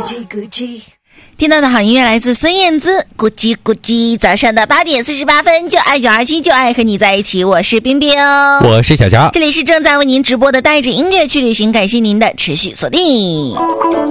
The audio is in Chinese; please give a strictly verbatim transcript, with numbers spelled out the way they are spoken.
叽咕叽。听到的好音乐来自孙燕姿，咕叽咕叽。早上的八点四十八分，就爱九二七，就爱和你在一起。我是冰冰， 我是小乔， 这里是正在为您直播的带着音乐去旅行，感谢您的持续锁定。